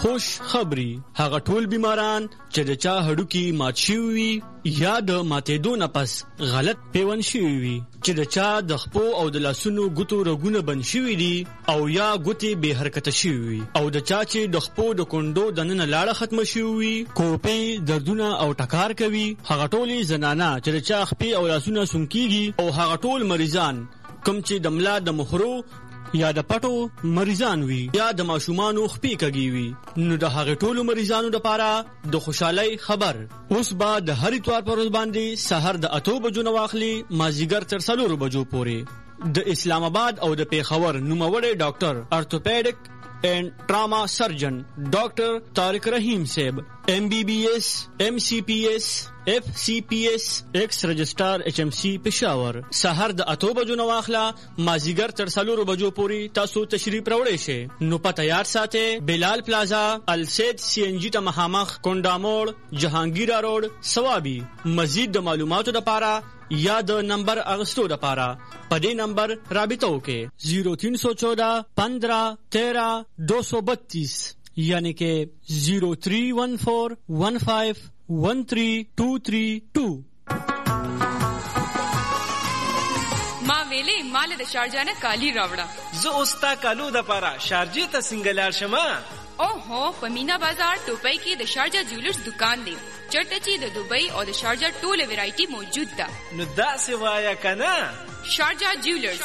خوش خبري هغه ټول بیماران چې د چا هډوکي مات شوي وي یا د ماتېدو نه پس غلط پیوند شوي وي، چې د چا د خپو او د لاسونو ګوتو رګونه بند شوي دي او یا ګوتې بې حرکته شوي وي، او د چا چې د خپو د کونډو دننه لاړه ختمه شوي وي، کوپې دردونه او ټکار کوي، هغه ټولې زنانه چې د چا خپې او لاسونه سونکېږي، او هغه ټول مریضان کوم چې د ملا د مخرو یا د پټو مریضان وي یا د ماشومانو خپې کږي وي، نو د هغه ټولو مریضانو لپاره د خوشحالۍ خبر اوس به د هر اتوار پر ورځ باندې سحر د 8 بجو نه واخلي مازیګر تر 4 بجو پورې د اسلام آباد او د پیښور نوموړی ډاکټر ارتوپیډک and trauma surgeon Dr. Tariq Rahim Seb MBBS MCPS FCPS X Registrar HMC پېښور سحر د 8 بجو نه واخله مازیګر تر 4 بجو پورې تاسو تشریف راوړئ شئ، نو په تیار ساته بلال پلازا السید CNG ته مخامخ کونډاموړ جهانگیرا روډ سوابي. مزید د معلوماتو لپاره یا د نمبر اغستو لپاره په دې نمبر رابطه وکړئ 0314 15 13 232 یعنی کې 0314 15 13232. ما ویلې مال د شارجه نه کالی راوړه، زه اوستا کالو د پاره شارجه ته سنگلار شمه. اوهو په مینا بازار ټوپۍ کې د شارجه جولرز دکان دی، چرته چې د دوبۍ او د شارجه ټوله ورایټي موجود ده. نو دا څه وایا کنه؟ شارجه جولرز